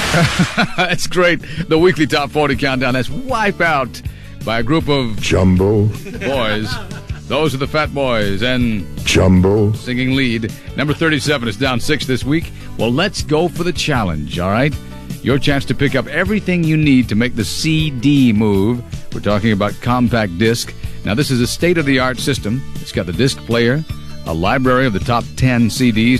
That's great. The weekly Top 40 countdown. That's Wipeout by a group of Jumbo boys. Those are the Fat Boys and Jumbo singing lead. Number 37 is down 6 this week. Well, let's go for the challenge, all right? Your chance to pick up everything you need to make the CD move. We're talking about compact disc. Now, this is a state-of-the-art system. It's got the disc player, a library of the top 10 CDs,